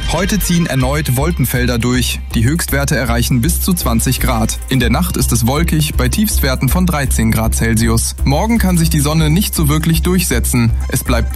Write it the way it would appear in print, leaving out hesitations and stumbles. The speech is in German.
Heute ziehen erneut Wolkenfelder durch. Die Höchstwerte erreichen bis zu 20 Grad. In der Nacht ist es wolkig, bei Tiefstwerten von 13 Grad Celsius. Morgen kann sich die Sonne nicht so wirklich durchsetzen. Es bleibt